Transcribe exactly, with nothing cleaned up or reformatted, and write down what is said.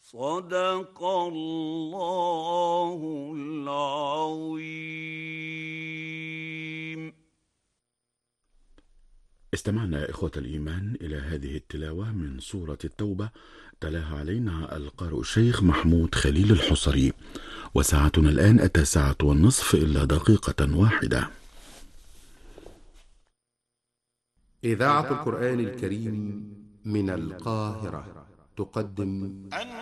صدق الله العظيم. استمعنا إخوة الإيمان إلى هذه التلاوة من سورة التوبة، تلاها علينا القارئ الشيخ محمود خليل الحصري، وساعتنا الآن التاسعة والنصف إلا دقيقة واحدة. إذاعة القرآن الكريم من القاهرة تقدم